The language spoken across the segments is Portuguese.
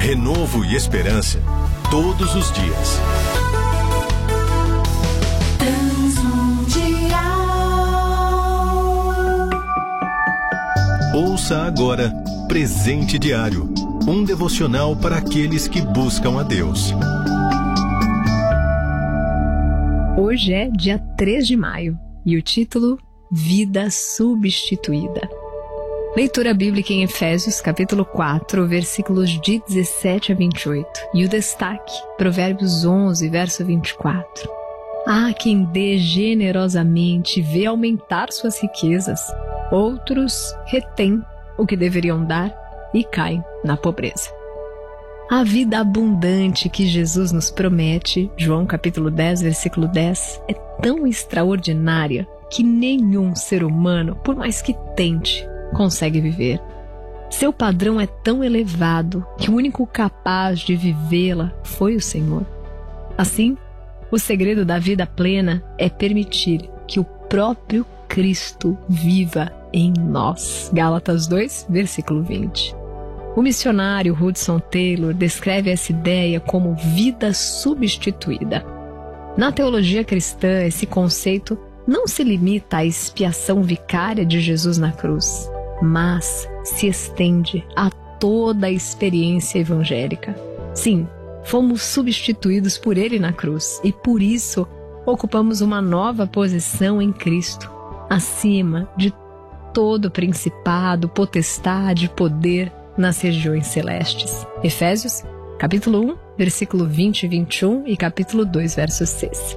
Renovo e esperança todos os dias. Ouça agora Presente Diário, um devocional para aqueles que buscam a Deus. Hoje é dia 3 de maio e o título Vida Substituída. Leitura bíblica em Efésios, capítulo 4, versículos de 17 a 28. E o destaque, Provérbios 11, verso 24. Há quem dê generosamente e vê aumentar suas riquezas. Outros retêm o que deveriam dar e caem na pobreza. A vida abundante que Jesus nos promete, João capítulo 10, versículo 10, é tão extraordinária que nenhum ser humano, por mais que tente, consegue viver. Seu padrão é tão elevado que o único capaz de vivê-la foi o Senhor. Assim, o segredo da vida plena é permitir que o próprio Cristo viva em nós. Gálatas 2, versículo 20. O missionário Hudson Taylor descreve essa ideia como vida substituída. Na teologia cristã, esse conceito não se limita à expiação vicária de Jesus na cruz, mas se estende a toda a experiência evangélica. Sim, fomos substituídos por Ele na cruz e por isso ocupamos uma nova posição em Cristo, acima de todo principado, potestade, poder nas regiões celestes. Efésios, capítulo 1, versículo 20 e 21 e capítulo 2, verso 6.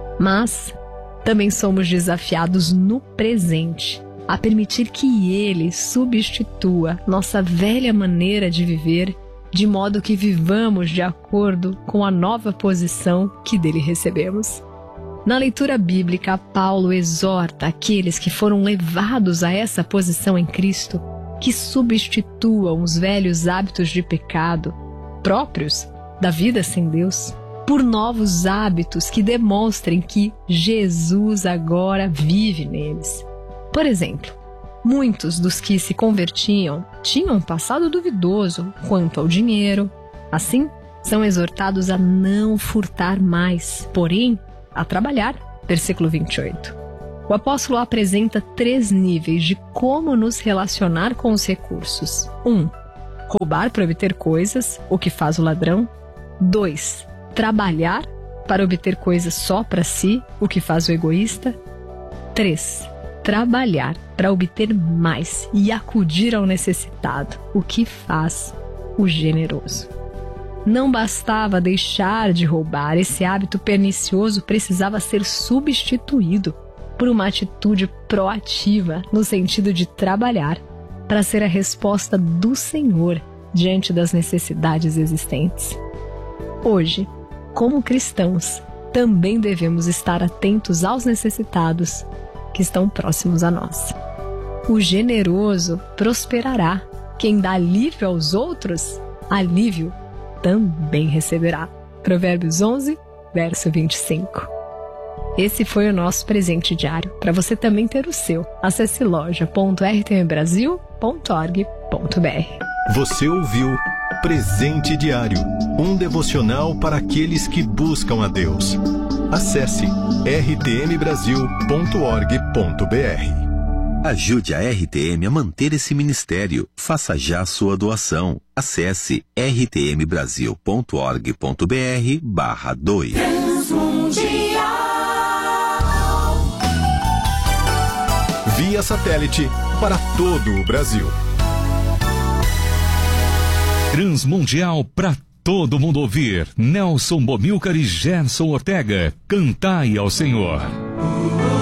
Mas também somos desafiados no presente a permitir que Ele substitua nossa velha maneira de viver, de modo que vivamos de acordo com a nova posição que dele recebemos. Na leitura bíblica, Paulo exorta aqueles que foram levados a essa posição em Cristo que substituam os velhos hábitos de pecado próprios da vida sem Deus por novos hábitos que demonstrem que Jesus agora vive neles. Por exemplo, muitos dos que se convertiam tinham um passado duvidoso quanto ao dinheiro. Assim, são exortados a não furtar mais, porém, a trabalhar. Versículo 28. O apóstolo apresenta 3 níveis de como nos relacionar com os recursos. 1. Roubar para obter coisas, o que faz o ladrão. 2. Trabalhar para obter coisas só para si, o que faz o egoísta. 3. Trabalhar para obter mais e acudir ao necessitado, o que faz o generoso. Não bastava deixar de roubar, esse hábito pernicioso precisava ser substituído por uma atitude proativa no sentido de trabalhar para ser a resposta do Senhor diante das necessidades existentes. Hoje, como cristãos, também devemos estar atentos aos necessitados que estão próximos a nós. O generoso prosperará. Quem dá alívio aos outros, alívio também receberá. Provérbios 11, verso 25. Esse foi o nosso presente diário. Para você também ter o seu, acesse loja.rtmbrasil.org.br. Você ouviu Presente Diário, um devocional para aqueles que buscam a Deus. Acesse rtmbrasil.org.br. Ajude a RTM a manter esse ministério. Faça já a sua doação. Acesse rtmbrasil.org.br/doe. Via satélite para todo o Brasil. Transmundial para todo mundo ouvir. Nelson Bomilcar e Gerson Ortega. Cantai ao Senhor.